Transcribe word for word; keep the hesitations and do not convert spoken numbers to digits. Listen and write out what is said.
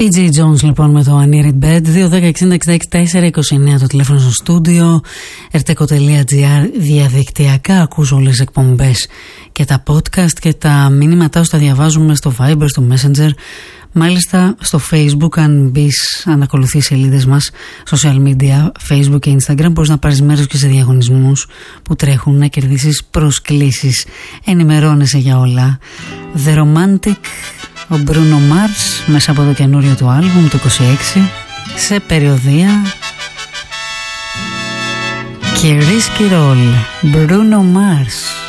πι τζέι Jones λοιπόν με το I Need It Bed. Δύο δέκα εξήντα εξήντα έξι τέσσερα είκοσι εννέα το τηλέφωνο στο στούντιο. ερτέκο τελεία τζι άρ διαδικτυακά ακούς όλες τις εκπομπές και τα podcast και τα μηνύματά σου τα διαβάζουμε στο Viber, στο Messenger. Μάλιστα στο Facebook, αν μπεις, αν ακολουθείς σελίδες μας social media, Facebook και Instagram, μπορείς να πάρεις μέρος και σε διαγωνισμούς που τρέχουν, να κερδίσεις προσκλήσεις. Ενημερώνεσαι για όλα. The Romantic, ο Bruno Mars, μέσα από το καινούριο του άλμπουμ το είκοσι έξι, σε περιοδεία. Και Risky Roll, Bruno Mars.